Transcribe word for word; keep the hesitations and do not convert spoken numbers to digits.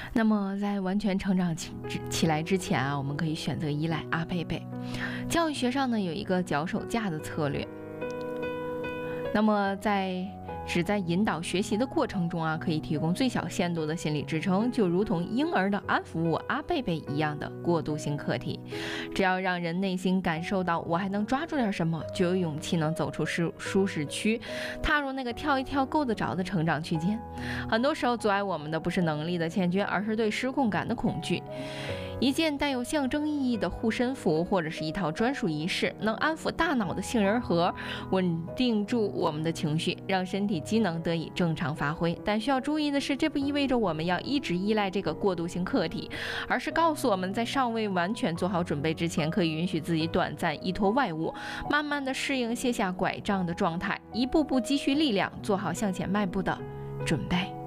那么在完全成长起起来之前啊，我们可以选择依赖阿贝贝。教育学上呢有一个脚手架的策略，那么在只在引导学习的过程中啊，可以提供最小限度的心理支撑，就如同婴儿的安抚物阿贝贝一样的过渡性课题。只要让人内心感受到我还能抓住点什么，就有勇气能走出舒舒适区，踏入那个跳一跳够得着的成长区间。很多时候阻碍我们的不是能力的欠缺，而是对失控感的恐惧。一件带有象征意义的护身符，或者是一套专属仪式，能安抚大脑的杏仁核，稳定住我们的情绪，让身体机能得以正常发挥。但需要注意的是，这不意味着我们要一直依赖这个过渡性课题，而是告诉我们在尚未完全做好准备之前，可以允许自己短暂依托外物，慢慢的适应卸下拐杖的状态，一步步积蓄力量，做好向前迈步的准备。